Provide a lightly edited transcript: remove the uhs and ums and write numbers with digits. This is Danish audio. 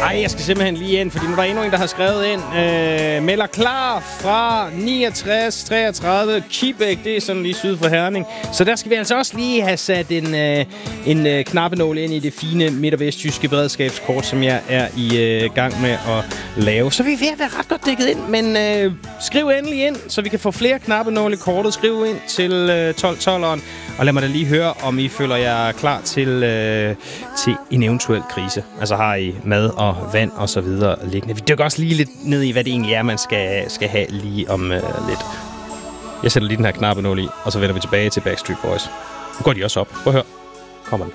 Nej, jeg skal simpelthen lige ind, fordi nu er der endnu en, der har skrevet ind. Melder klar fra 69-33. Kibæk, det er sådan lige syd for Herning. Så der skal vi altså også lige have sat en knappenål ind i det fine midt- og vestjyske beredskabskort, som jeg er i gang med at lave. Så vi er ved at være ret godt dækket ind, men skriv endelig ind, så vi kan få flere knappenåle i kortet. Skriv ind til 12-12'eren, og lad mig da lige høre, om I føler jer klar til en eventuel krise. Altså har I mad og vand og så videre liggende. Vi dykker også lige lidt ned i, hvad det egentlig er, man skal have lige om lidt. Jeg sætter lige den her knappenål i, og så vender vi tilbage til Backstreet Boys. Nu går de også op. Prøv at høre. Kommer den.